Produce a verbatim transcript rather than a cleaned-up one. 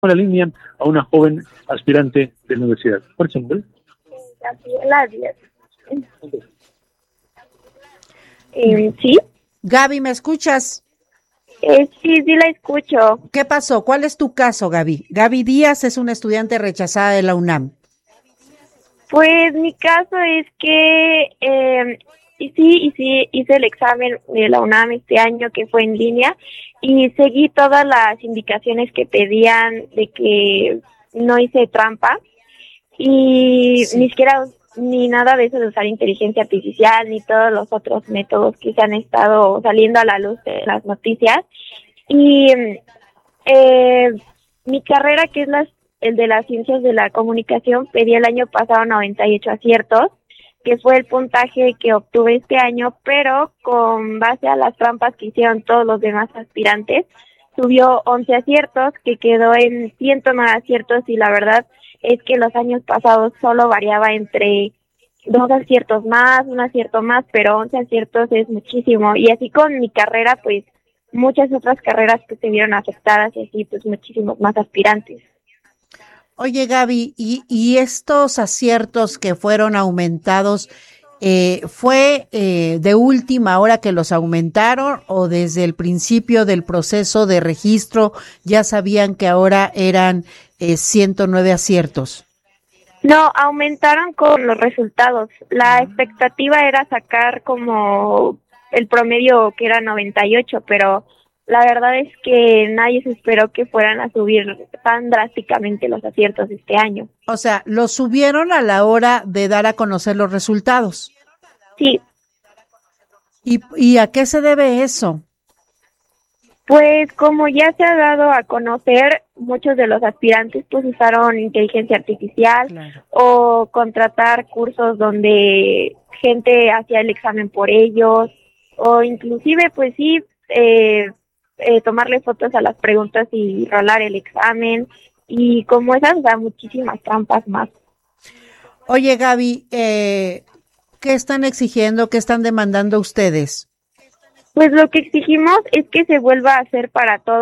la línea a una joven aspirante de la universidad. ¿Cuál es su nombre? Gabriela Díaz. Eh, ¿Sí? Gaby, ¿me escuchas? Eh, sí, sí la escucho. ¿Qué pasó? ¿Cuál es tu caso, Gaby? Gaby Díaz es una estudiante rechazada de la UNAM. Pues mi caso es que eh, y sí, y sí hice el examen de la UNAM este año, que fue en línea, y seguí todas las indicaciones que pedían de que no hice trampa, y Sí. ni siquiera ni nada de eso de usar inteligencia artificial, ni todos los otros métodos que se han estado saliendo a la luz de las noticias. Y eh, mi carrera, que es las, el de las ciencias de la comunicación, pedí el año pasado noventa y ocho aciertos, que fue el puntaje que obtuve este año, pero con base a las trampas que hicieron todos los demás aspirantes, subió once aciertos, que quedó en ciento nueve aciertos, y la verdad es que los años pasados solo variaba entre dos aciertos más, un acierto más, pero once aciertos es muchísimo. Y así con mi carrera, pues muchas otras carreras que se vieron afectadas, y así pues muchísimos más aspirantes. Oye, Gaby, ¿y, y estos aciertos que fueron aumentados, eh, fue eh, de última hora que los aumentaron o desde el principio del proceso de registro ya sabían que ahora eran eh, ciento nueve aciertos? No, aumentaron con los resultados. La expectativa era sacar como el promedio, que era noventa y ocho, pero la verdad es que nadie se esperó que fueran a subir tan drásticamente los aciertos este año. O sea, ¿lo subieron a la hora de dar a conocer los resultados? Sí, ¿Y, y a qué se debe eso? pues como ya se ha dado a conocer, muchos de los aspirantes pues usaron inteligencia artificial, Claro. o contratar cursos donde gente hacía el examen por ellos, o inclusive pues sí, eh, eh, tomarle fotos a las preguntas y rolar el examen, y como esas, o sea, muchísimas trampas más. Oye, Gaby, eh, ¿qué están exigiendo, qué están demandando ustedes? Pues lo que exigimos es que se vuelva a hacer para todos